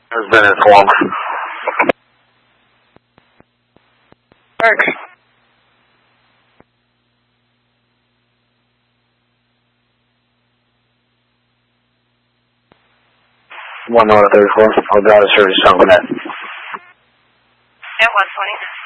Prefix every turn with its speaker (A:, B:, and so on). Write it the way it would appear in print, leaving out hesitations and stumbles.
A: Has been informed.
B: Thanks.
A: One North 34. I'll go to service on that.
B: Yeah, 120.